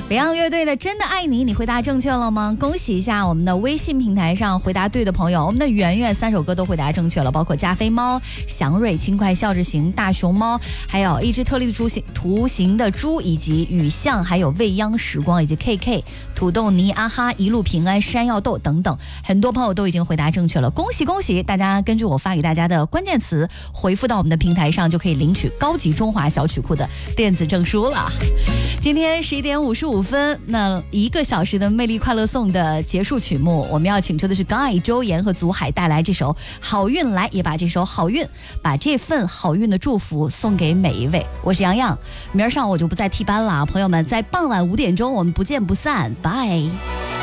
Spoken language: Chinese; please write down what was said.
北洋乐队的真的爱你，你回答正确了吗？恭喜一下我们的微信平台上回答对的朋友，我们的圆圆3首歌都回答正确了，包括加菲猫、祥瑞、轻快笑着行、大熊猫，还有一只特立的图形的猪，以及雨巷，还有未央时光，以及 KK、土豆泥、啊哈、一路平安、山药豆等等，很多朋友都已经回答正确了，恭喜恭喜！大家根据我发给大家的关键词回复到我们的平台上，就可以领取高级中华小曲库的电子证书了。今天11点55分，那1个小时的魅力快乐颂的结束曲目，我们要请出的是 Guy、周岩和祖海带来这首好运来，也把这首好运，把这份好运的祝福送给每一位。我是洋洋，明儿上我就不再替班了，朋友们，在傍晚5点钟我们不见不散，拜。